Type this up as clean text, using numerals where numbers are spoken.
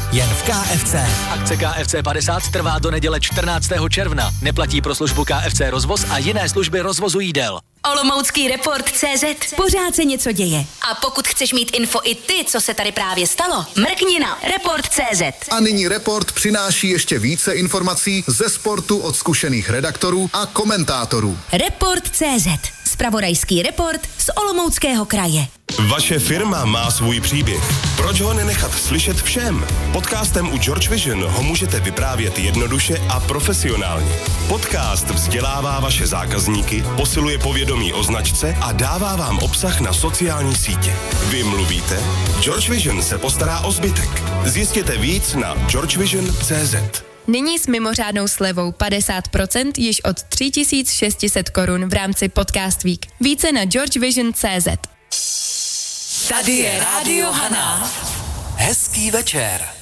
jen v KFC. Akce KFC 50 trvá do neděle 14. června. Neplatí pro službu KFC rozvoz a jiné služby rozvozu jídel. Olomoucký report.cz. Pořád se něco děje. A pokud chceš mít info i ty, co se tady právě stalo, mrkni na report.cz. A nyní Report přináší ještě více informací ze sportu od zkušených redaktorů a komentátorů. Report.cz. Zpravodajský report z Olomouckého kraje. Vaše firma má svůj příběh. Proč ho nenechat slyšet všem? Podcastem u George Vision ho můžete vyprávět jednoduše a profesionálně. Podcast vzdělává vaše zákazníky, posiluje povědomí o značce a dává vám obsah na sociální sítě. Vy mluvíte? George Vision se postará o zbytek. Zjistěte víc na georgevision.cz. Nyní s mimořádnou slevou 50% již od 3600 korun v rámci Podcast Week. Více na georgevision.cz. Tady je Rádio Hana. Hezký večer.